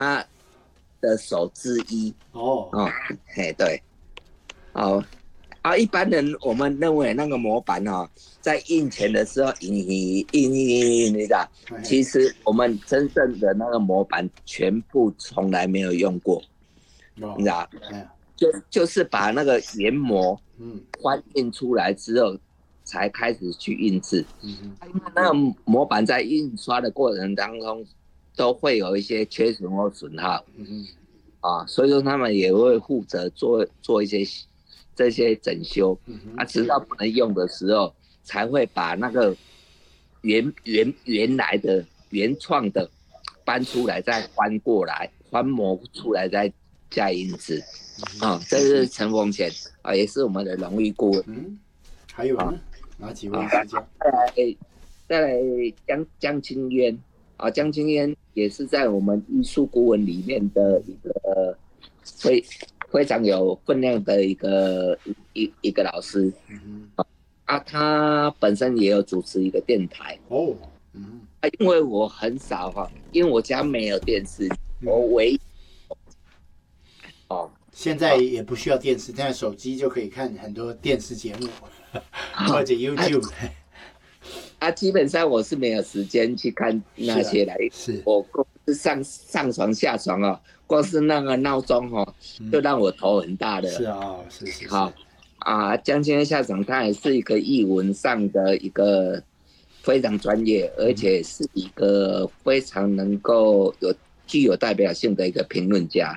他的手之一。嘿，对，哦。一般人我们认为那个模板在印钱的时候印，你知道，其实我们真正的那个模板全部从来没有用过，你知道，就是把那个原模翻印出来之后，才开始去印制。因为那个模板在印刷的过程当中，都会有一些缺损或损耗，所以说他们也会负责做一些这些整修，直到不能用的时候，才会把那个原来的原创的搬出来，再翻过来，翻模出来，再加印制。这是陈凤贤也是我们的荣誉顾问。 还有呢？哪几位师家？ 再来江清渊江清渊也是在我们艺术顾问里面的一个非常有分量的一个老师。他本身也有主持一个电台。因为我很少因为我家没有电视，我唯一现在也不需要电视，现在手机就可以看很多电视节目或者 YouTube。 基本上我是没有时间去看那些来，我光是上床下床光是那个闹钟就让我头很大的。 是。 江清渊校长他也是一个艺文上的一个非常专业，而且是一个非常能够具有代表性的一个评论家。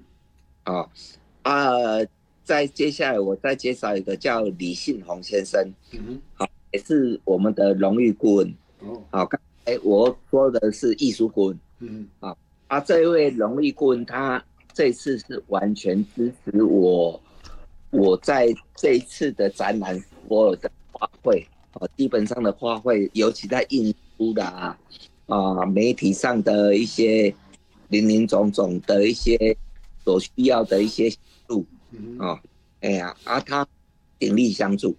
再接下来我再介绍一个叫李信宏先生。也是我们的荣誉顾问。刚才我说的是艺术顾问。这一位荣誉顾问，他这次是完全支持我在这一次的展览所有的花卉，基本上的花卉，尤其在印书的媒体上的一些林总总的一些所需要的一些协助。他鼎力相助。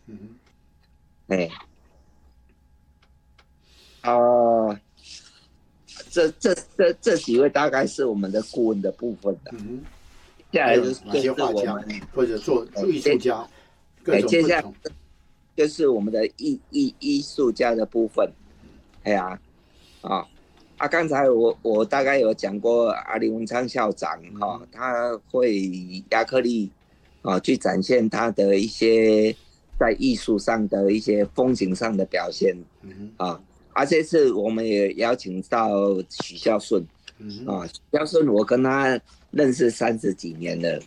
这几位大概是我们的顾问的部分的。接下来就是我们或者做艺术家， 接下来就是我们的艺术家的部分。刚才我大概有讲过林文昌校长他会以亚克力去展现他的一些在艺术上的一些风景上的表现。这次我们也邀请到许孝顺。许孝顺我跟他认识30几年了。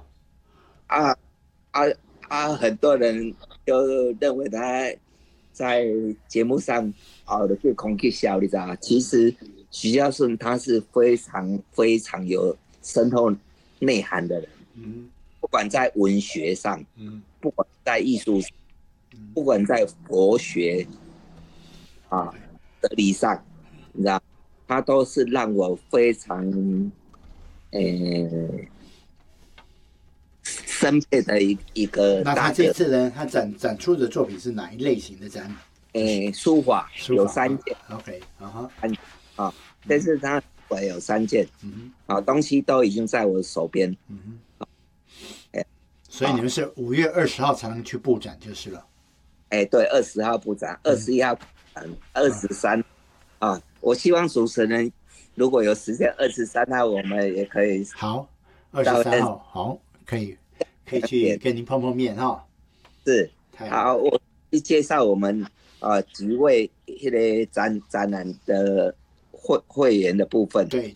很多人就认为他在节目上去空气笑，你知道吗？其实许孝顺他是非常非常有深厚内涵的人。不管在文学上，不管在艺术上，不管在佛学哲理上，你知道，他都是让我非常深佩的一个大哥。 那他这次呢？他展出的作品是哪一类型的展？ 书法有3件。 OK， 但是他有3件。东西都已经在我手边。 所以你们是5月20号才能去布展就是了。 对，20号布展，21号布展，23我希望主持人如果有时间，23号我们也可以。 好，23号好，可以去跟您碰面是，好，我去介绍我们几位那个展览的会员的部分。 对。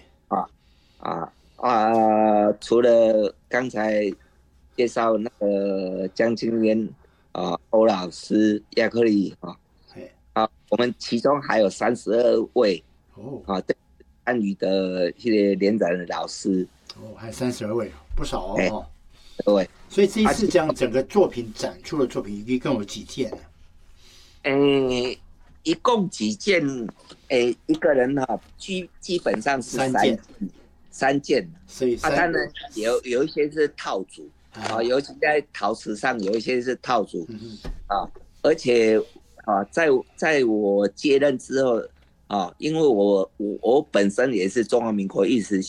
除了刚才介绍那个江清渊欧老师、亚克力我们其中还有32位参与的一些联展的老师。 还有32位，不少对。 所以这一次这样整个作品展出的作品一共有几件呢？ 一共几件？一个人基本上是3件。 所以当然有一些是套组尤其在陶瓷上有一些是套组。而且在我接任之后， 因为我本身也是中华民国意识